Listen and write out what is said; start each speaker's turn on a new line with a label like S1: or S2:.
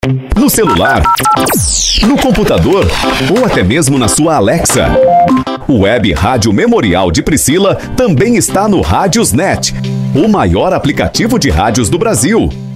S1: no celular, no computador ou até mesmo na sua Alexa. O Web Rádio Memorial de Priscila também está no Rádiosnet, o maior aplicativo de rádios do Brasil.